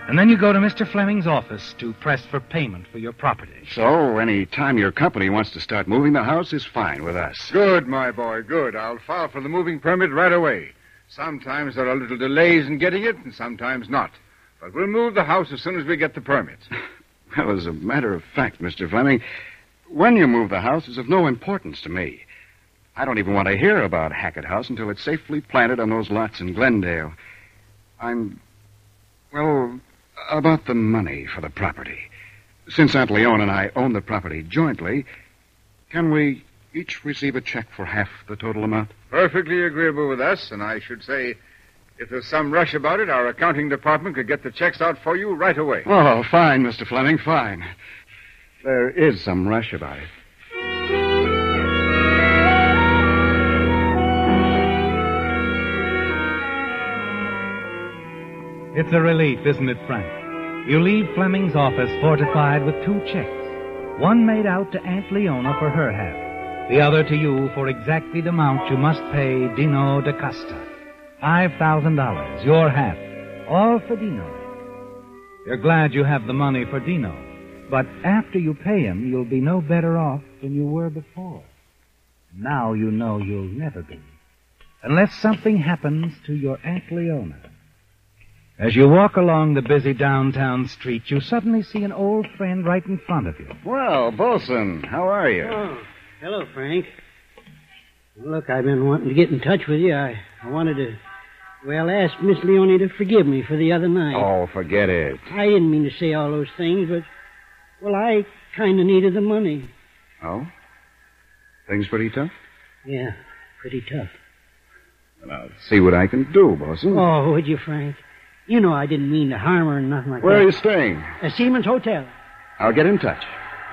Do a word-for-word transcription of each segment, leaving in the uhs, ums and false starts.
And then you go to Mister Fleming's office to press for payment for your property. So, any time your company wants to start moving, the house is fine with us. Good, my boy, good. I'll file for the moving permit right away. Sometimes there are little delays in getting it, and sometimes not. But we'll move the house as soon as we get the permit. Well, as a matter of fact, Mister Fleming, when you move the house is of no importance to me. I don't even want to hear about Hackett House until it's safely planted on those lots in Glendale. I'm, well, about the money for the property. Since Aunt Leon and I own the property jointly, can we each receive a check for half the total amount? Perfectly agreeable with us, and I should say, if there's some rush about it, our accounting department could get the checks out for you right away. Oh, fine, Mister Fleming, fine. There is some rush about it. It's a relief, isn't it, Frank? You leave Fleming's office fortified with two checks. One made out to Aunt Leona for her half. The other to you for exactly the amount you must pay Dino DaCosta. Five thousand dollars, your half. All for Dino. You're glad you have the money for Dino. But after you pay him, you'll be no better off than you were before. Now you know you'll never be. Unless something happens to your Aunt Leona. As you walk along the busy downtown street, you suddenly see an old friend right in front of you. Well, Bolson, how are you? Oh, hello, Frank. Look, I've been wanting to get in touch with you. I, I wanted to, well, ask Miss Leone to forgive me for the other night. Oh, forget it. I didn't mean to say all those things, but, well, I kind of needed the money. Oh? Things pretty tough? Yeah, pretty tough. Well, I'll see what I can do, Bolson. Oh, would you, Frank? You know I didn't mean to harm her and nothing like Where that. are you staying? At Seaman's Hotel. I'll get in touch.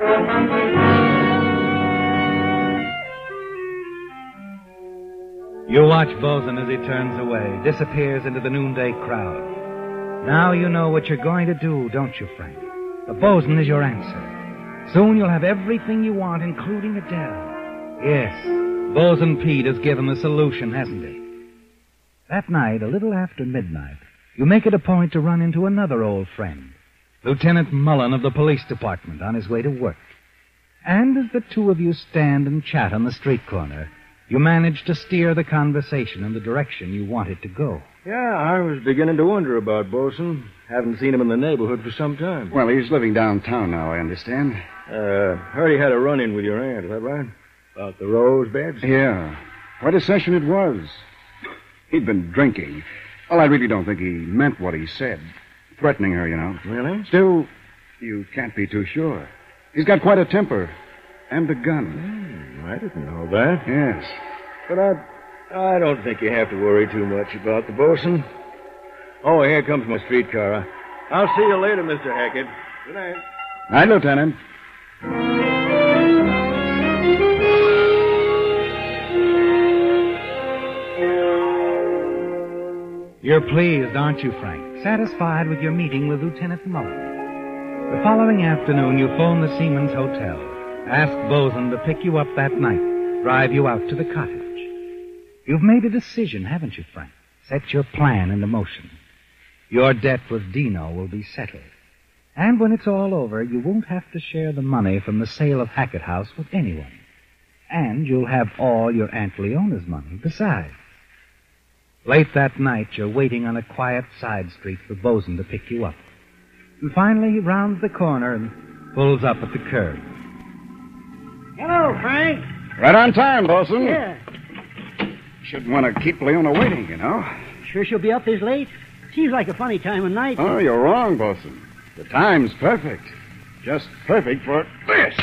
You watch Bosun as he turns away, disappears into the noonday crowd. Now you know what you're going to do, don't you, Frank? The Bosun is your answer. Soon you'll have everything you want, including Adele. Yes, Bosun Pete has given the solution, hasn't he? That night, a little after midnight, you make it a point to run into another old friend, Lieutenant Mullen of the police department, on his way to work. And as the two of you stand and chat on the street corner, you manage to steer the conversation in the direction you want it to go. Yeah, I was beginning to wonder about Bosun. Haven't seen him in the neighborhood for some time. Well, he's living downtown now, I understand. Uh, heard he had a run-in with your aunt, is that right? About the rose beds? Yeah. What a session it was. He'd been drinking. Well, I really don't think he meant what he said. Threatening her, you know. Really? Still, you can't be too sure. He's got quite a temper. And a gun. Hmm, I didn't know that. Yes. But I, I don't think you have to worry too much about the Bosun. Oh, here comes my streetcar. I'll see you later, Mister Hackett. Good night. Night, Lieutenant. You're pleased, aren't you, Frank? Satisfied with your meeting with Lieutenant Mullen. The following afternoon, you phone the Seaman's Hotel. Ask Bosun to pick you up that night, drive you out to the cottage. You've made a decision, haven't you, Frank? Set your plan into motion. Your debt with Dino will be settled. And when it's all over, you won't have to share the money from the sale of Hackett House with anyone. And you'll have all your Aunt Leona's money besides. Late that night, you're waiting on a quiet side street for Bosun to pick you up. And finally, he rounds the corner and pulls up at the curb. Hello, Frank. Right on time, Bosun. Yeah. Shouldn't want to keep Leona waiting, you know. Sure she'll be up this late? Seems like a funny time of night. Oh, you're wrong, Bosun. The time's perfect. Just perfect for this.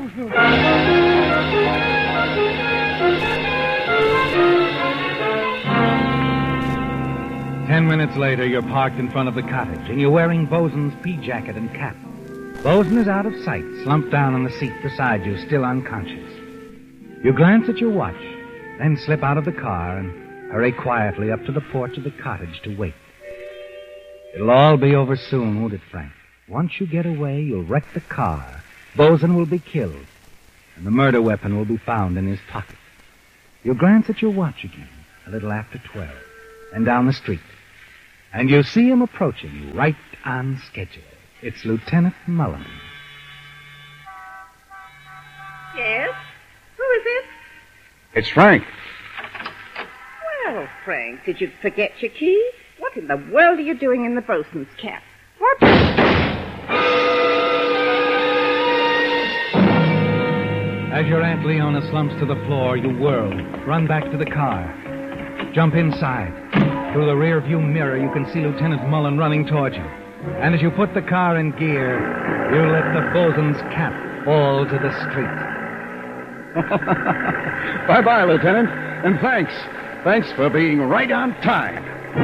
Ten minutes later, you're parked in front of the cottage, and you're wearing Bosun's pea jacket and cap. Bosun is out of sight, slumped down on the seat beside you, still unconscious. You glance at your watch, then slip out of the car and hurry quietly up to the porch of the cottage to wait. It'll all be over soon, won't it, Frank? Once you get away, you'll wreck the car. Bosun will be killed, and the murder weapon will be found in his pocket. You'll glance at your watch again, a little after twelve, and down the street. and you see him approaching right on schedule. It's Lieutenant Mullen. Yes? Who is it? It's Frank. Well, Frank, did you forget your keys? What in the world are you doing in the bosun's cap? What? As your Aunt Leona slumps to the floor, you whirl, run back to the car, jump inside. Through the rear-view mirror, you can see Lieutenant Mullen running towards you. And as you put the car in gear, you let the bosun's cap fall to the street. Bye-bye, Lieutenant. And thanks. Thanks for being right on time.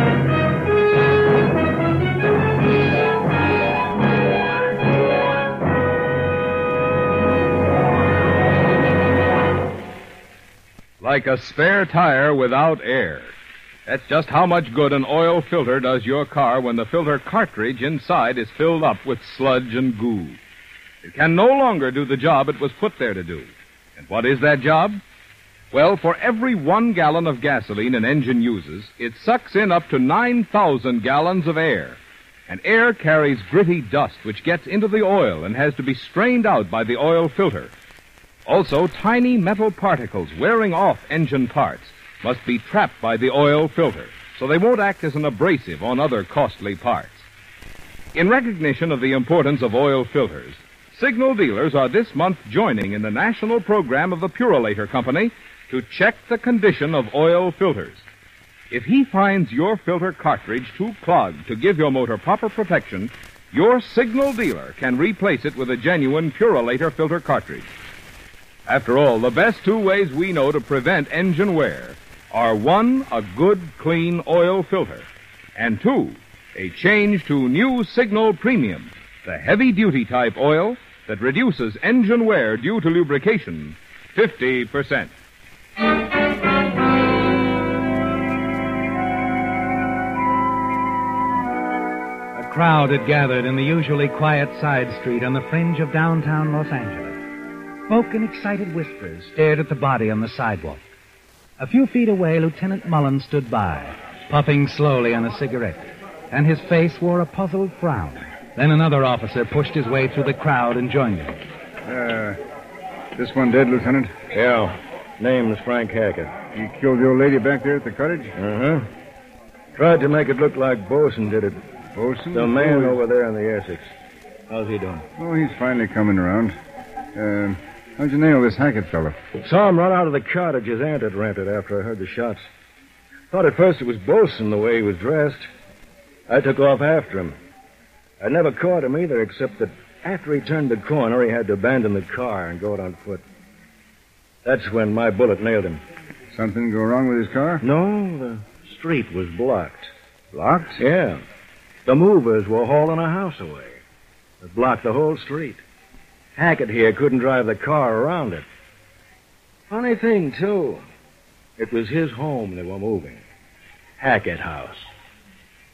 Like a spare tire without air. That's just how much good an oil filter does your car when the filter cartridge inside is filled up with sludge and goo. It can no longer do the job it was put there to do. And what is that job? Well, for every one gallon of gasoline an engine uses, it sucks in up to nine thousand gallons of air. And air carries gritty dust which gets into the oil and has to be strained out by the oil filter. Also, tiny metal particles wearing off engine parts must be trapped by the oil filter, so they won't act as an abrasive on other costly parts. In recognition of the importance of oil filters, signal dealers are this month joining in the national program of the Purolator Company to check the condition of oil filters. If he finds your filter cartridge too clogged to give your motor proper protection, your signal dealer can replace it with a genuine Purolator filter cartridge. After all, the best two ways we know to prevent engine wear are, one, a good, clean oil filter, and two, a change to new Signal Premium, the heavy-duty type oil that reduces engine wear due to lubrication fifty percent. A crowd had gathered in the usually quiet side street on the fringe of downtown Los Angeles. Folk in excited whispers stared at the body on the sidewalk. A few feet away, Lieutenant Mullen stood by, puffing slowly on a cigarette, and his face wore a puzzled frown. Then another officer pushed his way through the crowd and joined him. Uh, this one dead, Lieutenant? Yeah. Name's Frank Hackett. He killed the old lady back there at the cottage? Uh-huh. Tried to make it look like Bosun did it. Bosun? The man Oh, over there in the Essex. How's he doing? Oh, he's finally coming around. Uh, how'd you nail this Hackett fellow? Saw him run out of the cottage his aunt had rented after I heard the shots. Thought at first it was Bosun the way he was dressed. I took off after him. I never caught him either, except that after he turned the corner, he had to abandon the car and go out on foot. That's when my bullet nailed him. Something go wrong with his car? No, the street was blocked. Blocked? Yeah. The movers were hauling a house away. It blocked the whole street. Hackett here couldn't drive the car around it. Funny thing, too. It was his home they were moving. Hackett House.